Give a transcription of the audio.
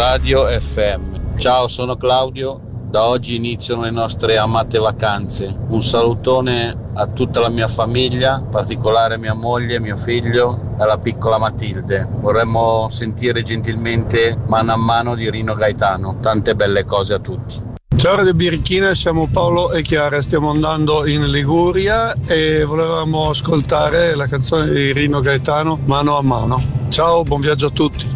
Radio FM. Ciao, sono Claudio. Da oggi iniziano le nostre amate vacanze. Un salutone a tutta la mia famiglia, in particolare mia moglie, mio figlio e la piccola Matilde. Vorremmo sentire gentilmente Mano a Mano di Rino Gaetano. Tante belle cose a tutti. Ciao Radio Birichina, siamo Paolo e Chiara, stiamo andando in Liguria e volevamo ascoltare la canzone di Rino Gaetano, Mano a Mano. Ciao, buon viaggio a tutti.